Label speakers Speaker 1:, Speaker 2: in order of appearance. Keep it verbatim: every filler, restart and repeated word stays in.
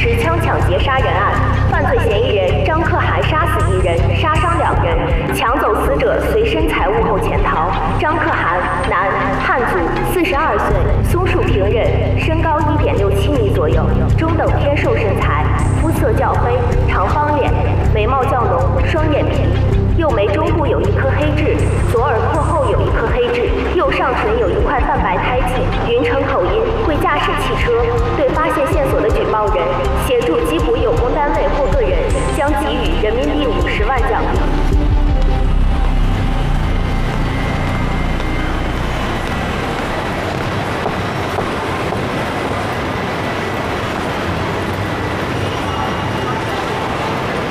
Speaker 1: 持枪抢劫杀人案，犯罪嫌疑人张可涵杀死一人，杀伤两人，抢走死者随身财物后潜逃。张可涵，男，汉族，四十二岁，松树坪